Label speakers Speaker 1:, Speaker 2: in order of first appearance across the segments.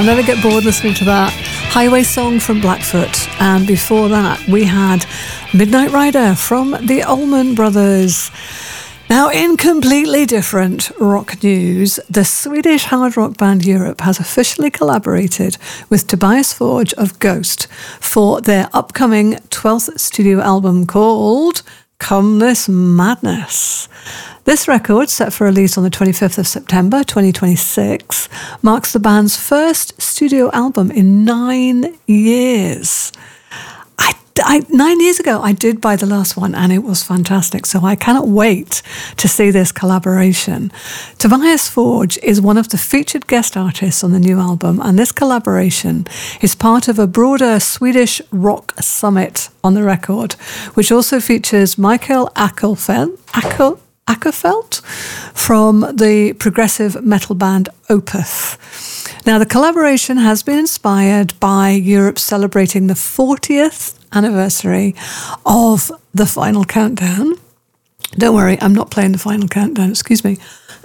Speaker 1: never get bored listening to that. Highway Song from Blackfoot. And before that, we had Midnight Rider from the Allman Brothers. Now, in completely different rock news, the Swedish hard rock band Europe has officially collaborated with Tobias Forge of Ghost for their upcoming 12th studio album called Come This Madness. This record, set for release on the 25th of September 2026, marks the band's first studio album in 9 years. 9 years ago, I did buy the last one and it was fantastic. So I cannot wait to see this collaboration. Tobias Forge is one of the featured guest artists on the new album, and this collaboration is part of a broader Swedish rock summit on the record, which also features Mikael Åkerfeldt from the progressive metal band Opeth. Now, the collaboration has been inspired by Europe celebrating the 40th anniversary of The Final Countdown. Don't worry, I'm not playing The Final Countdown, excuse me.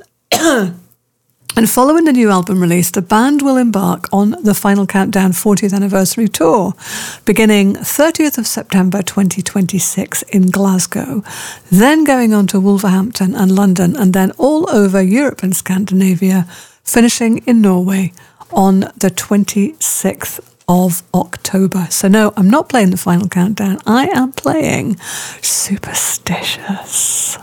Speaker 1: And following the new album release, the band will embark on the Final Countdown 40th anniversary tour, beginning 30th of September 2026 in Glasgow, then going on to Wolverhampton and London, and then all over Europe and Scandinavia, finishing in Norway on the 26th of October. So no, I'm not playing The Final Countdown. I am playing Superstitious.